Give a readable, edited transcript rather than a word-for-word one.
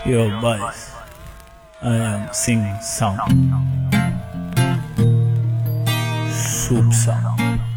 Yo boys, I am singing song, soup song.